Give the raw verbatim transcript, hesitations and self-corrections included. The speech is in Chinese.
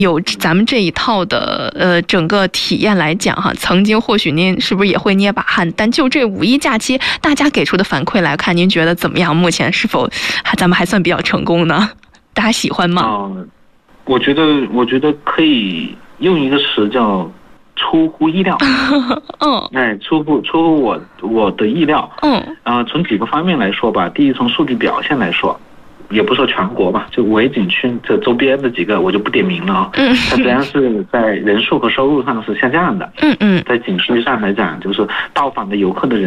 有咱们这一套的呃整个体验来讲哈，曾经或许您是不是也会捏把汗？但就这五一假期，大家给出的反馈来看，您觉得怎么样？目前是否还咱们还算比较成功呢？大家喜欢吗？ 嗯，我觉得我觉得可以用一个词叫出乎意料。 嗯， 哎，出乎出乎我我的意料。 嗯， 呃，从几个方面来说吧，第一，从数据表现来说。也不说全国吧，就五 A 景区这周边的几个我就不点名了啊。 嗯， 它实际上是在人数和收入上是下降的。 嗯嗯， 在景区上来讲，就是到访的游客的人